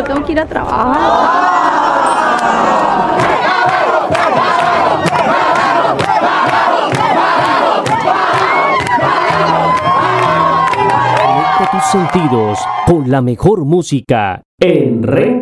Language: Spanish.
yo tengo que ir a trabajar. Conecta tus sentidos con la mejor música en Red